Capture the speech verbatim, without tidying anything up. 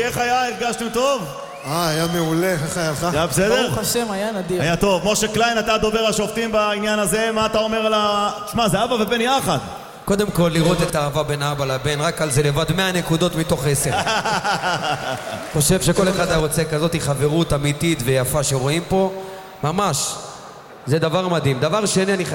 איך היה? הרגשתם טוב? אה, היה מעולה, איך היה לך? היה בסדר? ברוך השם, היה נדיר. היה טוב. משה קליין, אתה דובר השופטים בעניין הזה, מה אתה אומר על ה... תשמע, זה אבא ובן יחד. קודם כל, לראות את האהבה בין האבא לבן, רק על זה לבד מאה נקודות מתוך עשר. חושב שכל אחד היה רוצה כזאת חברות אמיתית ויפה שרואים פה, ממש. זה דבר מדהים. דבר שני, אני חייב...